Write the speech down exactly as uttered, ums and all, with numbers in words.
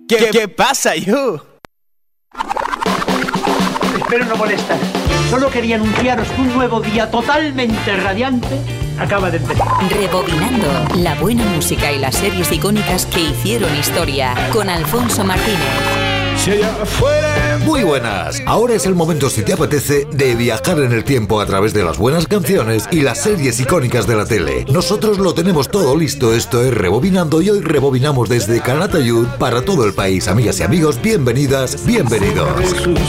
¿Qué, qué pasa, you? Espero no molestar. Solo quería anunciaros que un nuevo día totalmente radiante acaba de empezar. Rebobinando la buena música y las series icónicas que hicieron historia con Alfonso Martínez. Muy buenas. Ahora es el momento, si te apetece, de viajar en el tiempo a través de las buenas canciones y las series icónicas de la tele. Nosotros lo tenemos todo listo. Esto es Rebobinando y hoy rebobinamos desde Calatayud para todo el país. Amigas y amigos, bienvenidas, bienvenidos.